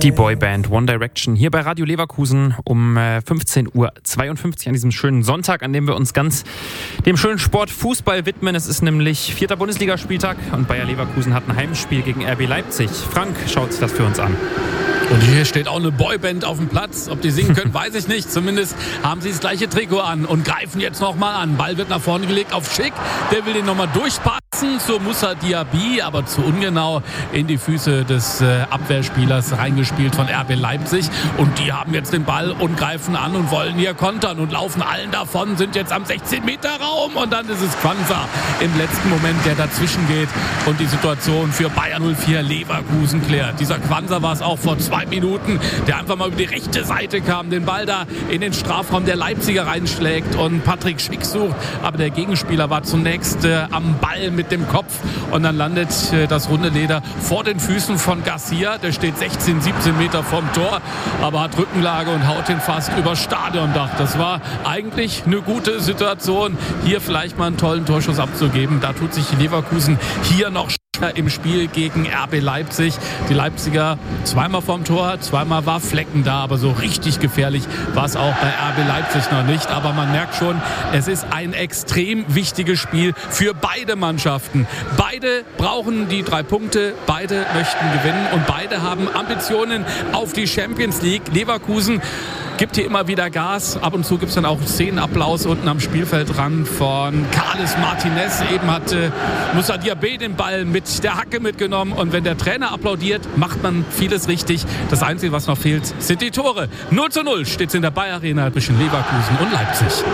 Die Boyband One Direction hier bei Radio Leverkusen um 15.52 Uhr an diesem schönen Sonntag, an dem wir uns ganz dem schönen Sport Fußball widmen. Es ist nämlich 4. Bundesligaspieltag und Bayer Leverkusen hat ein Heimspiel gegen RB Leipzig. Frank schaut sich das für uns an. Und hier steht auch eine Boyband auf dem Platz. Ob die singen können, weiß ich nicht. Zumindest haben sie das gleiche Trikot an und greifen jetzt nochmal an. Ball wird nach vorne gelegt auf Schick. Der will den nochmal durchpassen zu Moussa Diaby, aber zu ungenau in die Füße des Abwehrspielers reingespielt von RB Leipzig. Und die haben jetzt den Ball und greifen an und wollen hier kontern und laufen allen davon, sind jetzt am 16-Meter-Raum. Und dann ist es Quanza im letzten Moment, der dazwischen geht und die Situation für Bayer 04 Leverkusen klärt. Dieser Quanza war es auch vor 2 Minuten, der einfach mal über die rechte Seite kam, den Ball da in den Strafraum der Leipziger reinschlägt und Patrick Schick sucht. Aber der Gegenspieler war zunächst am Ball mit dem Kopf und dann landet das runde Leder vor den Füßen von Garcia. Der steht 16, 17 Meter vom Tor, aber hat Rückenlage und haut den fast über Stadiondach. Das war eigentlich eine gute Situation, hier vielleicht mal einen tollen Torschuss abzugeben. Da tut sich Leverkusen hier noch im Spiel gegen RB Leipzig. Die Leipziger zweimal vorm Tor, zweimal war Flecken da, aber so richtig gefährlich war es auch bei RB Leipzig noch nicht. Aber man merkt schon, es ist ein extrem wichtiges Spiel für beide Mannschaften. Beide brauchen die 3 Punkte, beide möchten gewinnen und beide haben Ambitionen auf die Champions League. Leverkusen gibt hier immer wieder Gas. Ab und zu gibt es dann auch Szenenapplaus unten am Spielfeldrand von Carles Martinez. Eben hat Moussa Diaby den Ball mit der Hacke mitgenommen. Und wenn der Trainer applaudiert, macht man vieles richtig. Das Einzige, was noch fehlt, sind die Tore. 0:0 steht es in der Bayer Arena zwischen Leverkusen und Leipzig.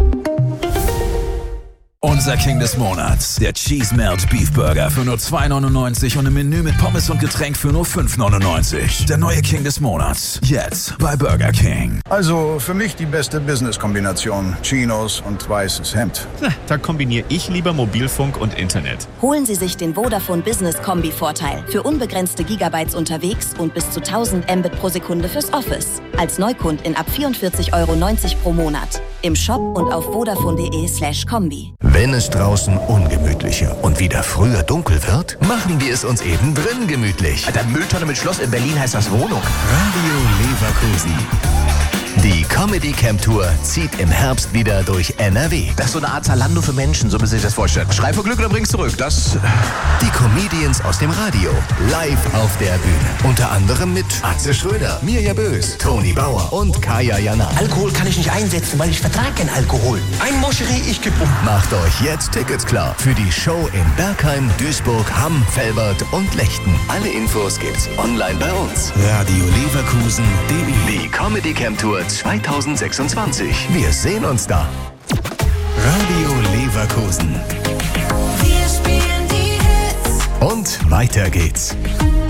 Unser King des Monats, der Cheese Melt Beef Burger für nur 2,99 und im Menü mit Pommes und Getränk für nur 5,99. Der neue King des Monats, jetzt bei Burger King. Also für mich die beste Business-Kombination. Chinos und weißes Hemd. Da kombiniere ich lieber Mobilfunk und Internet. Holen Sie sich den Vodafone Business Kombi-Vorteil für unbegrenzte Gigabytes unterwegs und bis zu 1000 Mbit pro Sekunde fürs Office. Als Neukundin ab 44,90 € pro Monat. Im Shop und auf vodafone.de/kombi. Wenn es draußen ungemütlicher und wieder früher dunkel wird, machen wir es uns eben drin gemütlich. Alter, Mülltonne mit Schloss in Berlin heißt das Wohnung. Radio Leverkusen. Die Comedy Camp Tour zieht im Herbst wieder durch NRW. Das ist so eine Art Zalando für Menschen, so müssen Sie sich das vorstellen. Schrei vor Glück oder bring's zurück. Das. Die Comedians aus dem Radio, live auf der Bühne. Unter anderem mit Atze Schröder, Mirja Bös, Toni Bauer und Kaya Jana. Alkohol kann ich nicht einsetzen, weil ich vertrage keinen Alkohol. Ein Moscherie, ich geb um. Macht euch jetzt Tickets klar für die Show in Bergheim, Duisburg, Hamm, Velbert und Lechten. Alle Infos gibt's online bei uns. Radio Leverkusen.de. Die Comedy Camp Tour 2026. Wir sehen uns da. Radio Leverkusen. Wir spielen die Hits. Und weiter geht's.